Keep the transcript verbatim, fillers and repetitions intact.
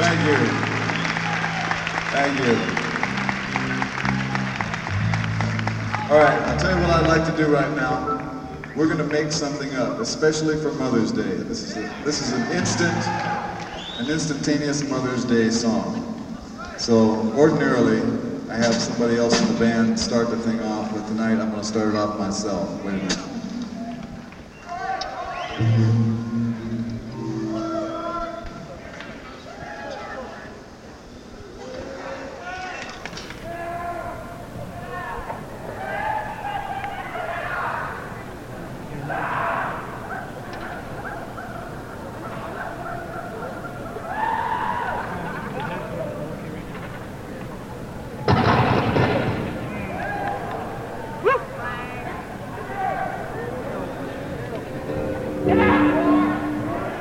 Thank you. Thank you. All right, I'll tell you what I'd like to do right now. We're going to make something up, especially for Mother's Day. This is a, this is an instant, an instantaneous Mother's Day song. So ordinarily, I have somebody else in the band start the thing off, but tonight I'm going to start it off myself. Wait a minute.